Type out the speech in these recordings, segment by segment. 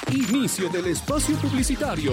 Inicio del espacio publicitario.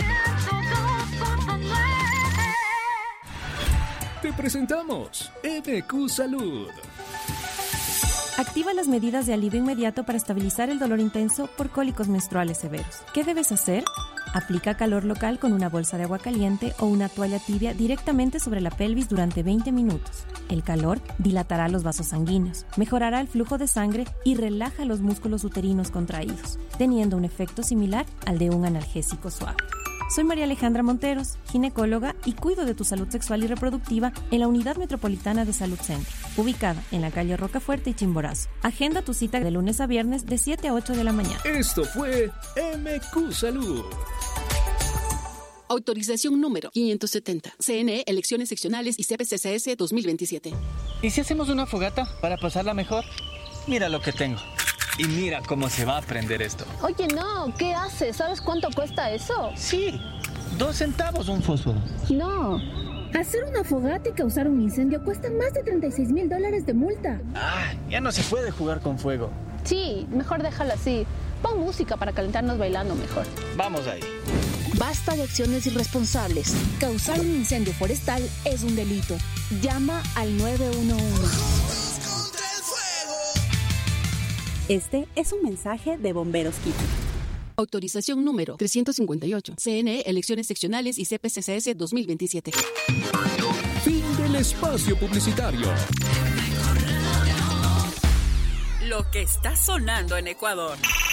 Te presentamos MQ Salud. Activa las medidas de alivio inmediato para estabilizar el dolor intenso por cólicos menstruales severos. ¿Qué debes hacer? Aplica calor local con una bolsa de agua caliente o una toalla tibia directamente sobre la pelvis durante 20 minutos. El calor dilatará los vasos sanguíneos, mejorará el flujo de sangre y relaja los músculos uterinos contraídos, teniendo un efecto similar al de un analgésico suave. Soy María Alejandra Monteros, ginecóloga y cuido de tu salud sexual y reproductiva en la Unidad Metropolitana de Salud Centro, ubicada en la calle Rocafuerte y Chimborazo. Agenda tu cita de lunes a viernes de 7 a 8 de la mañana. Esto fue MQ Salud. Autorización número 570. CNE, Elecciones Seccionales y CPCCS 2027. ¿Y si hacemos una fogata para pasarla mejor? Mira lo que tengo. Y mira cómo se va a prender esto. Oye, no, ¿qué haces? ¿Sabes cuánto cuesta eso? Sí, 2 centavos un fósforo. No. Hacer una fogata y causar un incendio cuesta más de $36,000 de multa. Ah, ya no se puede jugar con fuego. Sí, mejor déjalo así. Pon música para calentarnos bailando mejor. Vamos ahí. Basta de acciones irresponsables. Causar un incendio forestal es un delito. Llama al 911. Este es un mensaje de Bomberos Quito. Autorización número 358. CNE, Elecciones Seccionales y CPCCS 2027. Fin del espacio publicitario. Lo que está sonando en Ecuador.